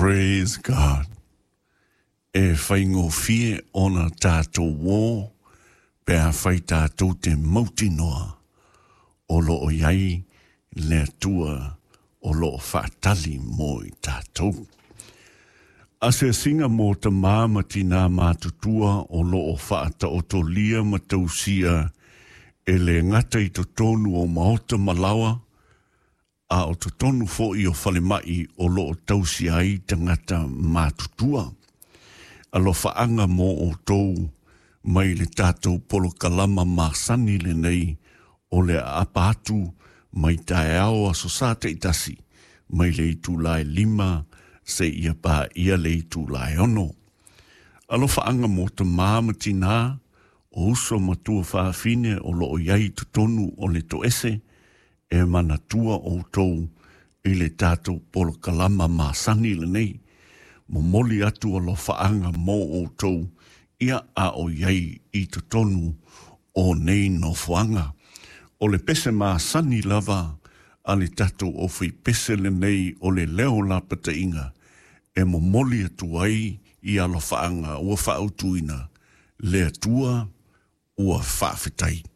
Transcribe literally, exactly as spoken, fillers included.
Praise God. E whaingo fie ona tātou wō, pēr whai tātou te mauti noa, o lo o iai le tua o lo o whaatali mō i tātou. A se singa mō ta māmati nā mātutua o lo o whaata o to lia matausia e le ngata i to tonu o maota malawa, a o to tonu fo i o whalemai o lo o tausi ai te ngata mātutua. A lo whaanga mō o tōu mai le tātou polo kalama māsani le nei o le apatu mai tae ao a sosate itasi mai le itu lai lima se ia pā ia le itu lai ono. A lo whaanga mō te māmati nā o uso matua whaafine o lo o iai tu tonu o le to ese e mana tua o tōu i le tātou polo kalama māsani le nei. Mo moli atu o lo whaanga mō o tōu ia a o iai i te tonu o nei no whaanga. O le pese māsani lava a le tātou o whi pese le nei o le leo la pata inga e mo moli atu ai i a lo whaanga ua whaautuina le atua ua whaafetai.